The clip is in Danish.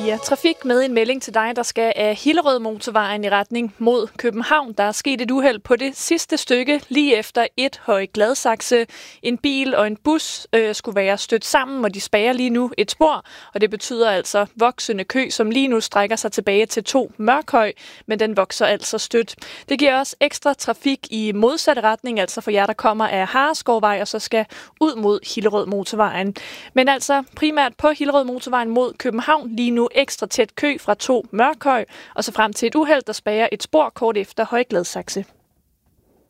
4. Trafik med en melding til dig, der skal af Hillerød Motorvejen i retning mod København. Der er sket et uheld på det sidste stykke, lige efter et Høje Gladsaxe. En bil og en bus skulle være stødt sammen, og de spærrer lige nu et spor. Og det betyder altså voksende kø, som lige nu strækker sig tilbage til 2 Mørkhøj, men den vokser altså stødt. Det giver også ekstra trafik i modsatte retning, altså for jer, der kommer af Hareskovvej og så skal ud mod Hillerød Motorvejen. Men altså primært på Hillerød Motorvejen mod København lige nu ekstra tæt kø fra 2 Mørkhøj, og så frem til et uheld, der spærrer et spor kort efter Høje Gladsaxe.